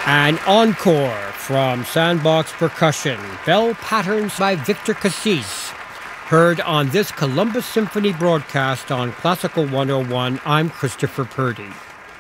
An encore from Sandbox Percussion, Bell Patterns by Victor Cassis. Heard on this Columbus Symphony broadcast on Classical 101, I'm Christopher Purdy.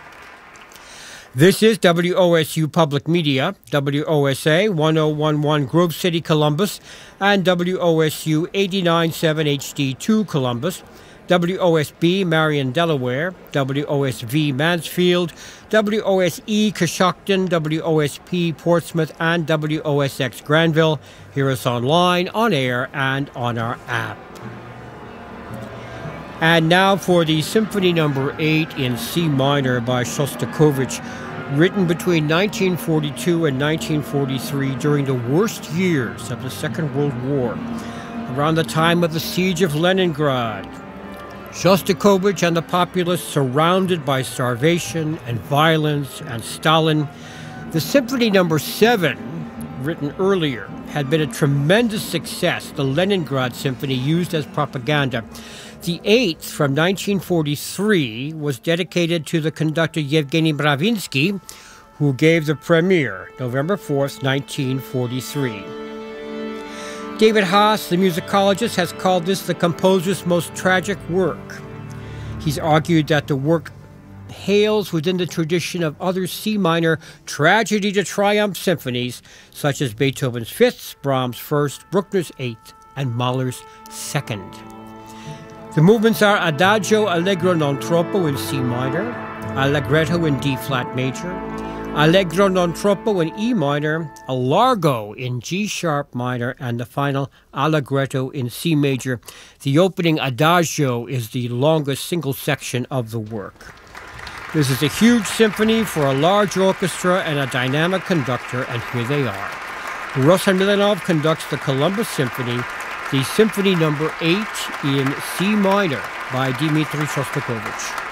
This is WOSU Public Media, WOSA 1011 Grove City, Columbus, and WOSU 89.7 HD2 Columbus, WOSB Marion, Delaware, WOSV Mansfield, WOSE Coshocton, WOSP Portsmouth, and WOSX Granville. Hear us online, on air, and on our app. And now for the Symphony No. 8 in C minor by Shostakovich, written between 1942 and 1943 during the worst years of the Second World War, around the time of the Siege of Leningrad. Shostakovich and the populace surrounded by starvation and violence and Stalin. The Symphony No. 7, written earlier, had been a tremendous success, the Leningrad Symphony used as propaganda. The 8th, from 1943, was dedicated to the conductor Yevgeny Bravinsky, who gave the premiere November 4th, 1943. David Haas, the musicologist, has called this the composer's most tragic work. He's argued that the work hails within the tradition of other C minor tragedy to triumph symphonies, such as Beethoven's Fifth, Brahms' First, Bruckner's Eighth, and Mahler's Second. The movements are Adagio Allegro non troppo in C minor, Allegretto in D flat major, Allegro non troppo in E minor, a Largo in G sharp minor, and the final Allegretto in C major. The opening Adagio is the longest single section of the work. This is a huge symphony for a large orchestra and a dynamic conductor, and here they are. Rosan Milanov conducts the Columbus Symphony, the Symphony No. 8 in C minor by Dmitri Shostakovich.